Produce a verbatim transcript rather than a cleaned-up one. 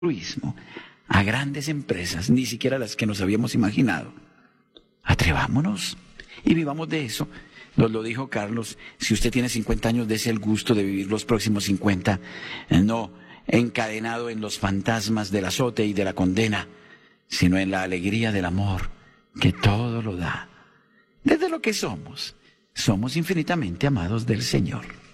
altruismo a grandes empresas, ni siquiera las que nos habíamos imaginado. Atrevámonos y vivamos de eso. Nos lo dijo Carlos, si usted tiene cincuenta años, dése el gusto de vivir los próximos cincuenta, no encadenado en los fantasmas del azote y de la condena, sino en la alegría del amor que todo lo da. Desde lo que somos, somos infinitamente amados del Señor.